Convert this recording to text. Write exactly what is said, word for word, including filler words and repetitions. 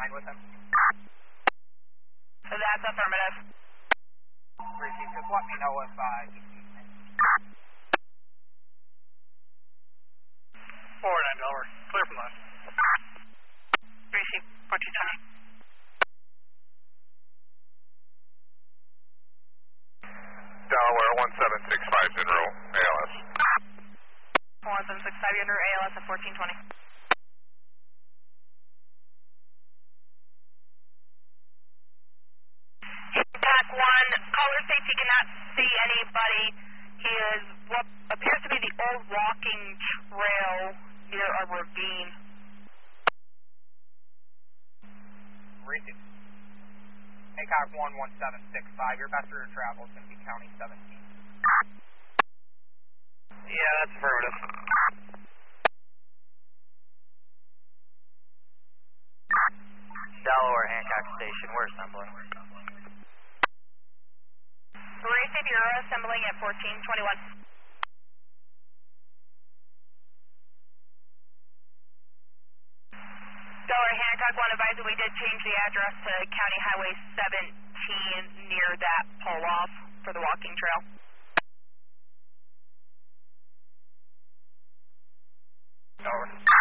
line with him. So that's affirmative. Receive, just let me know if uh, he sees me. four nine Delaware, clear from left. Receive, fourteen twenty. Delaware one seven six five, General A L S. one seven six five, under A L S at fourteen twenty. Hancock one, caller states he cannot see anybody. He is what appears to be the old walking trail near a ravine. Receive. Hancock one one seven six five, your best route of travel is going to be County seventeen. Yeah, that's affirmative. Delaware, Hancock Station, we're assembling. Receive, you're assembling at fourteen twenty-one. Delaware, Hancock one, advise that we did change the address to County Highway seventeen near that pull-off for the walking trail. Over.